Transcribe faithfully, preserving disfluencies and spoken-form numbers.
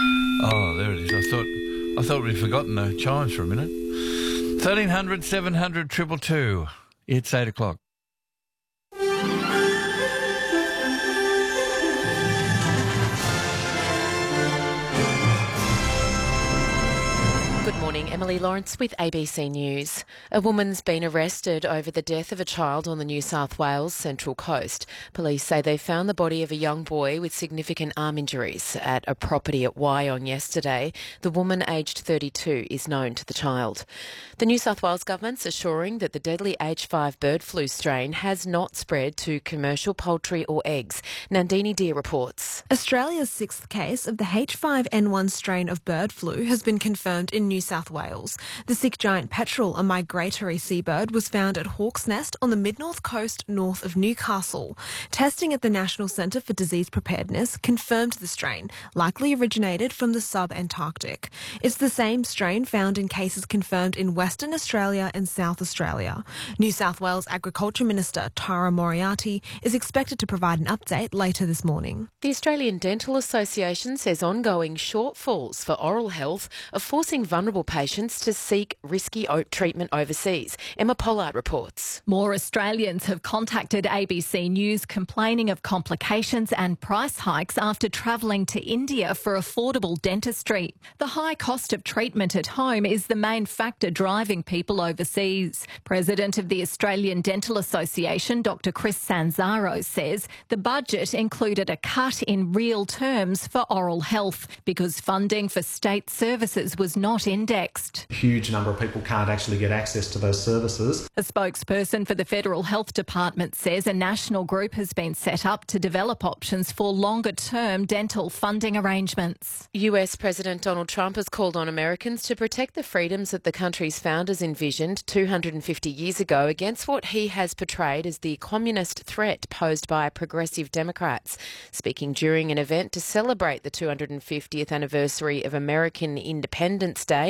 Oh, there it is. I thought I thought we'd forgotten the chimes for a minute. thirteen hundred, seven hundred, two two two. It's eight o'clock. Good morning, Emily Lawrence with A B C News. A woman's been arrested over the death of a child on the New South Wales Central Coast. Police say they found the body of a young boy with significant arm injuries at a property at Wyong yesterday. The woman, aged thirty-two, is known to the child. The New South Wales government's assuring that the deadly H five bird flu strain has not spread to commercial poultry or eggs. Nandini Deer reports. Australia's sixth case of the H five N one strain of bird flu has been confirmed in New South Wales. The sick giant petrel, a migratory seabird, was found at Hawk's Nest on the mid-north coast north of Newcastle. Testing at the National Centre for Disease Preparedness confirmed the strain, likely originated from the sub-Antarctic. It's the same strain found in cases confirmed in Western Australia and South Australia. New South Wales Agriculture Minister Tara Moriarty is expected to provide an update later this morning. The Australian Dental Association says ongoing shortfalls for oral health are forcing vulnerable patients to seek risky o- treatment overseas. Emma Pollard reports. More Australians have contacted A B C News complaining of complications and price hikes after travelling to India for affordable dentistry. The high cost of treatment at home is the main factor driving people overseas. President of the Australian Dental Association, Doctor Chris Sanzaro, says the budget included a cut in real terms for oral health because funding for state services was not indexed. A huge number of people can't actually get access to those services. A spokesperson for the Federal Health Department says a national group has been set up to develop options for longer-term dental funding arrangements. U S President Donald Trump has called on Americans to protect the freedoms that the country's founders envisioned two hundred fifty years ago against what he has portrayed as the communist threat posed by progressive Democrats. Speaking during an event to celebrate the two hundred fiftieth anniversary of American Independence Day,